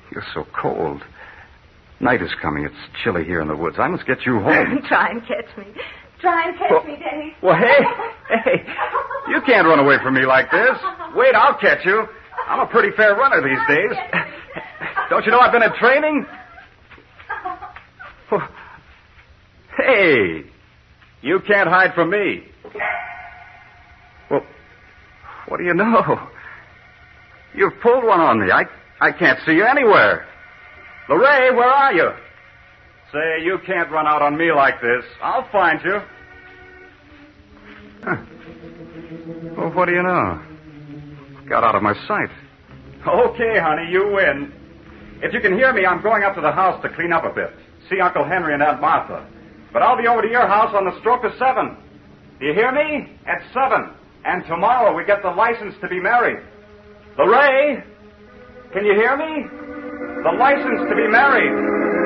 You're so cold. Night is coming. It's chilly here in the woods. I must get you home. Try and catch me. Try and catch me, Dave. Well, hey, you can't run away from me like this. Wait, I'll catch you. I'm a pretty fair runner these days. Don't you know I've been in training? Hey, you can't hide from me. Well, what do you know? You've pulled one on me. I can't see you anywhere. Lorraine, where are you? Say, you can't run out on me like this. I'll find you. Huh. Well, what do you know? Got out of my sight. Okay, honey, you win. If you can hear me, I'm going up to the house to clean up a bit. See Uncle Henry and Aunt Martha. But I'll be over to your house on the stroke of 7. Do you hear me? At 7. And tomorrow we get the license to be married. Lorraine, can you hear me? The license to be married.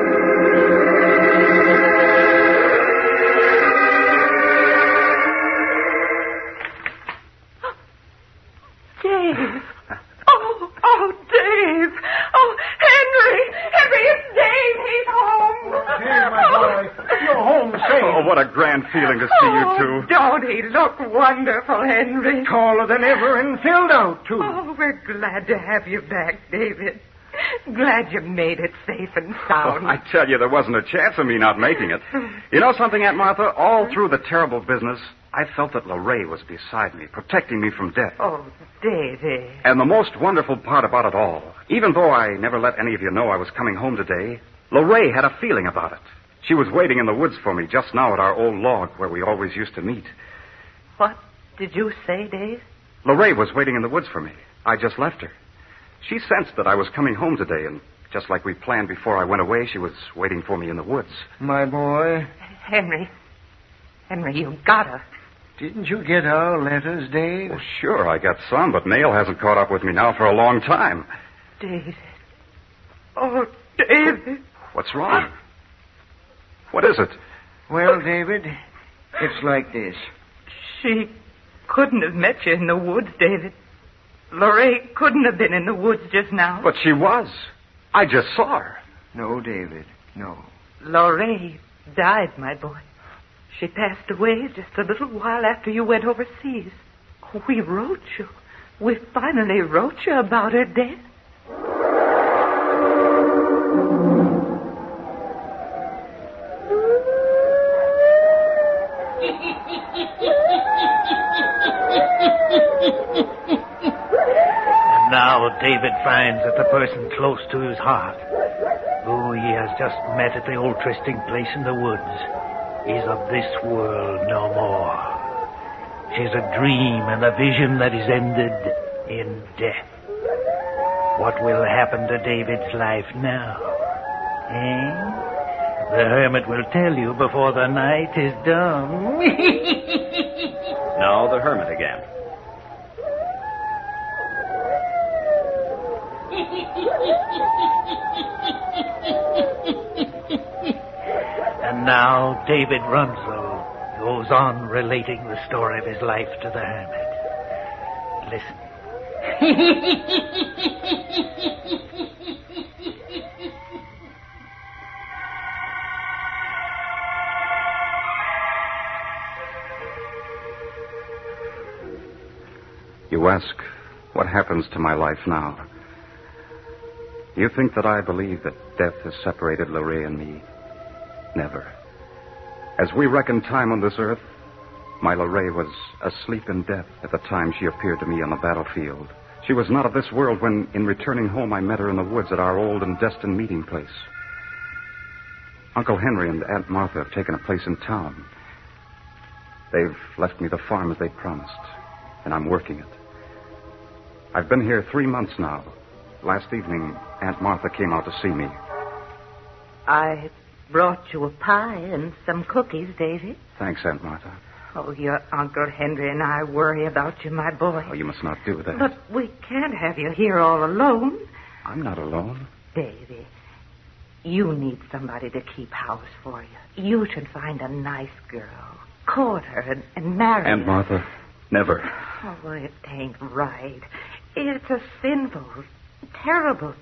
Dave. Oh, Dave. Oh, Henry. Henry, it's Dave. He's home. Here, my boy. You're home safe. Oh, what a grand feeling to see you two. Don't he look wonderful, Henry? Taller than ever and filled out, too. Oh, we're glad to have you back, David. Glad you made it safe and sound. Oh, I tell you, there wasn't a chance of me not making it. You know something, Aunt Martha? All through the terrible business, I felt that Lorraine was beside me, protecting me from death. Oh, David. And the most wonderful part about it all, even though I never let any of you know I was coming home today, Lorraine had a feeling about it. She was waiting in the woods for me just now at our old log where we always used to meet. What did you say, Dave? Lorraine was waiting in the woods for me. I just left her. She sensed that I was coming home today, and just like we planned before I went away, she was waiting for me in the woods. My boy. Henry, you gotta. Didn't you get our letters, Dave? Well, sure, I got some, but Neil hasn't caught up with me now for a long time. David. Oh, David. What's wrong? What is it? Well, David, it's like this. She couldn't have met you in the woods, David. Lorraine couldn't have been in the woods just now. But she was. I just saw her. No, David, no. Lorraine died, my boy. She passed away just a little while after you went overseas. We wrote you. We finally wrote you about her death. And now David finds that the person close to his heart, who he has just met at the old trysting place in the woods, is of this world no more. She's a dream and a vision that is ended in death. What will happen to David's life now? The hermit will tell you before the night is done. Now the hermit again. And now David Runslow goes on relating the story of his life to the hermit. Listen. You ask, what happens to my life now? You think that I believe that death has separated Lorraine and me? Never. As we reckon time on this earth, my Lorraine was asleep in death at the time she appeared to me on the battlefield. She was not of this world when, in returning home, I met her in the woods at our old and destined meeting place. Uncle Henry and Aunt Martha have taken a place in town. They've left me the farm as they promised, and I'm working it. I've been here 3 months now. Last evening, Aunt Martha came out to see me. I brought you a pie and some cookies, David. Thanks, Aunt Martha. Oh, your Uncle Henry and I worry about you, my boy. Oh, you must not do that. But we can't have you here all alone. I'm not alone. Davy, you need somebody to keep house for you. You should find a nice girl, court her, and marry her. Aunt Martha, never. Oh, it ain't right. It's a sinful, terrible